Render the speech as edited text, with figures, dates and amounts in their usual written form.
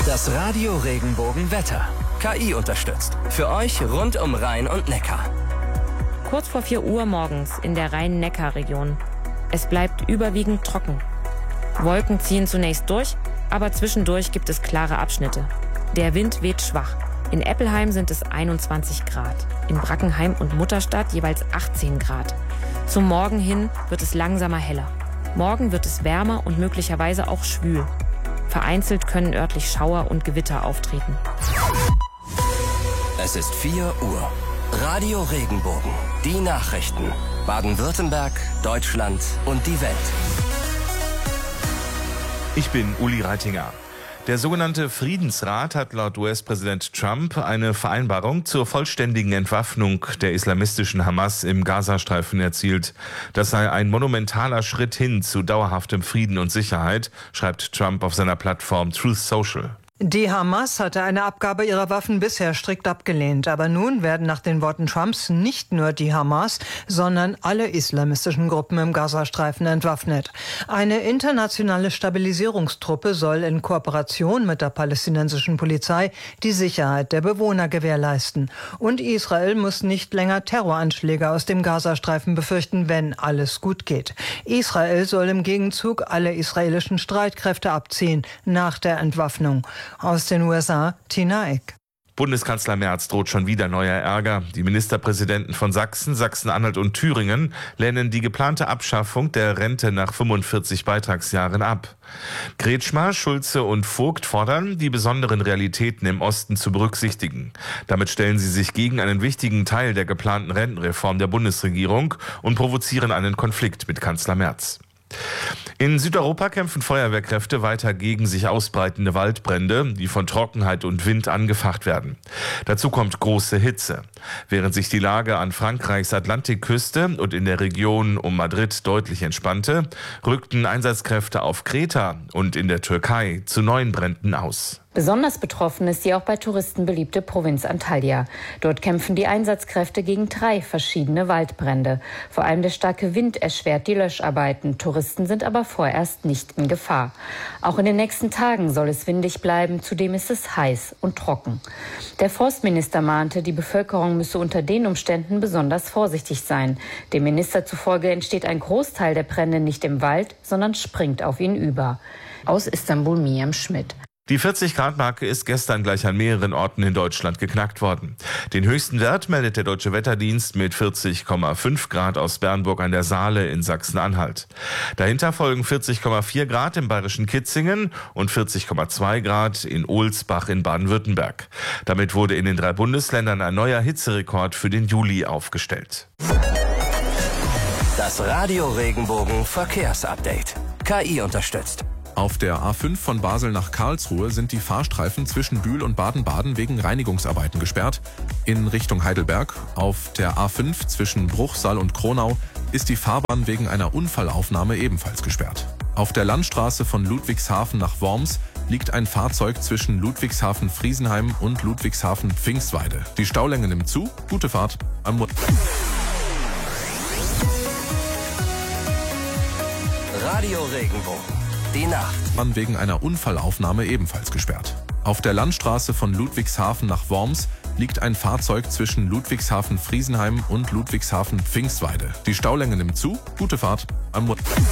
Das Radio Regenbogen-Wetter. KI unterstützt. Für euch rund um Rhein und Neckar. Kurz vor 4 Uhr morgens in der Rhein-Neckar-Region. Es bleibt überwiegend trocken. Wolken ziehen zunächst durch, aber zwischendurch gibt es klare Abschnitte. Der Wind weht schwach. In Eppelheim sind es 21 Grad. In Brackenheim und Mutterstadt jeweils 18 Grad. Zum Morgen hin wird es langsamer heller. Morgen wird es wärmer und möglicherweise auch schwül. Vereinzelt können örtlich Schauer und Gewitter auftreten. Es ist 4 Uhr. Radio Regenbogen. Die Nachrichten. Baden-Württemberg, Deutschland und die Welt. Ich bin Uli Reitinger. Der sogenannte Friedensrat hat laut US-Präsident Trump eine Vereinbarung zur vollständigen Entwaffnung der islamistischen Hamas im Gazastreifen erzielt. Das sei ein monumentaler Schritt hin zu dauerhaftem Frieden und Sicherheit, schreibt Trump auf seiner Plattform Truth Social. Die Hamas hatte eine Abgabe ihrer Waffen bisher strikt abgelehnt. Aber nun werden nach den Worten Trumps nicht nur die Hamas, sondern alle islamistischen Gruppen im Gazastreifen entwaffnet. Eine internationale Stabilisierungstruppe soll in Kooperation mit der palästinensischen Polizei die Sicherheit der Bewohner gewährleisten. Und Israel muss nicht länger Terroranschläge aus dem Gazastreifen befürchten, wenn alles gut geht. Israel soll im Gegenzug alle israelischen Streitkräfte abziehen nach der Entwaffnung. Aus den USA, Tina Eck. Bundeskanzler Merz droht schon wieder neuer Ärger. Die Ministerpräsidenten von Sachsen, Sachsen-Anhalt und Thüringen lehnen die geplante Abschaffung der Rente nach 45 Beitragsjahren ab. Kretschmer, Schulze und Vogt fordern, die besonderen Realitäten im Osten zu berücksichtigen. Damit stellen sie sich gegen einen wichtigen Teil der geplanten Rentenreform der Bundesregierung und provozieren einen Konflikt mit Kanzler Merz. In Südeuropa kämpfen Feuerwehrkräfte weiter gegen sich ausbreitende Waldbrände, die von Trockenheit und Wind angefacht werden. Dazu kommt große Hitze. Während sich die Lage an Frankreichs Atlantikküste und in der Region um Madrid deutlich entspannte, rückten Einsatzkräfte auf Kreta und in der Türkei zu neuen Bränden aus. Besonders betroffen ist die auch bei Touristen beliebte Provinz Antalya. Dort kämpfen die Einsatzkräfte gegen 3 verschiedene Waldbrände. Vor allem der starke Wind erschwert die Löscharbeiten. Touristen sind aber vorerst nicht in Gefahr. Auch in den nächsten Tagen soll es windig bleiben, zudem ist es heiß und trocken. Der Forstminister mahnte, die Bevölkerung müsse unter den Umständen besonders vorsichtig sein. Dem Minister zufolge entsteht ein Großteil der Brände nicht im Wald, sondern springt auf ihn über. Aus Istanbul, Miriam Schmidt. Die 40-Grad-Marke ist gestern gleich an mehreren Orten in Deutschland geknackt worden. Den höchsten Wert meldet der Deutsche Wetterdienst mit 40,5 Grad aus Bernburg an der Saale in Sachsen-Anhalt. Dahinter folgen 40,4 Grad im bayerischen Kitzingen und 40,2 Grad in Ohlsbach in Baden-Württemberg. Damit wurde in den 3 Bundesländern ein neuer Hitzerekord für den Juli aufgestellt. Das Radio Regenbogen Verkehrsupdate. KI unterstützt. Auf der A5 von Basel nach Karlsruhe sind die Fahrstreifen zwischen Bühl und Baden-Baden wegen Reinigungsarbeiten gesperrt. In Richtung Heidelberg auf der A5 zwischen Bruchsal und Kronau ist die Fahrbahn wegen einer Unfallaufnahme ebenfalls gesperrt. Auf der Landstraße von Ludwigshafen nach Worms liegt ein Fahrzeug zwischen Ludwigshafen-Friesenheim und Ludwigshafen-Pfingstweide. Die Staulänge nimmt zu. Gute Fahrt. Radio Regenbogen. Die Nacht. Wegen einer Unfallaufnahme ebenfalls gesperrt. Auf der Landstraße von Ludwigshafen nach Worms liegt ein Fahrzeug zwischen Ludwigshafen-Friesenheim und Ludwigshafen-Pfingstweide. Die Staulänge nimmt zu. Gute Fahrt.